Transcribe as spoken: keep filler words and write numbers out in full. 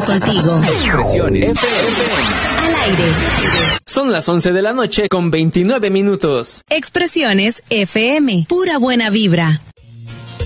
contigo. Expresiones F M. Al aire. Son las once de la noche con veintinueve minutos. Expresiones F M. Pura buena vibra.